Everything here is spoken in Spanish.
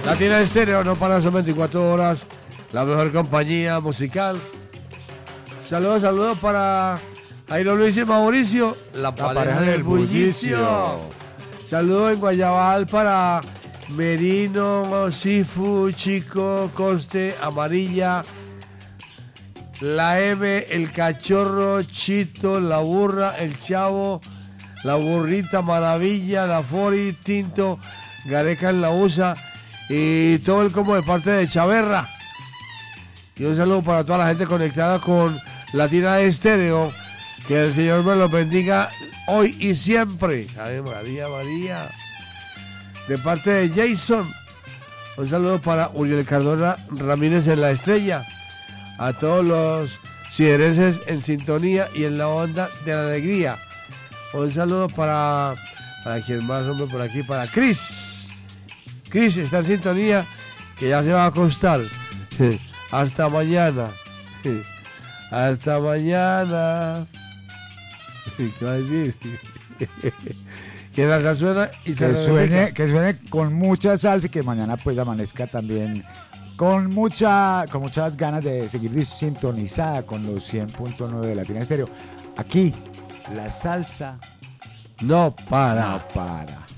Latina Estéreo, no para, son 24 horas, la mejor compañía musical. Saludos para Jairo Luis y Mauricio, la pareja del bullicio. Saludos en Guayabal para Merino, Sifu, Chico, Coste, Amarilla, la M, el Cachorro, Chito, la Burra, el Chavo, la Burrita, Maravilla, la Fori, Tinto, Gareca en la USA y todo el combo de parte de Chaverra. Y un saludo para toda la gente conectada con Latina Estéreo. Que el Señor me los bendiga hoy y siempre. Ay, María. De parte de Jason, un saludo para Uriel Cardona Ramírez en La Estrella. A todos los siderenses en sintonía y en la onda de la alegría. Un saludo para quien más, hombre, por aquí, para Chris. Chris está en sintonía, que ya se va a acostar. Hasta mañana. Hasta mañana. ¿Qué va a decir? Que la salsa suena y que suene con mucha salsa y que mañana pues amanezca también con muchas ganas de seguir sintonizada con los 100.9 de Latina Estéreo. Aquí la salsa no para. No para.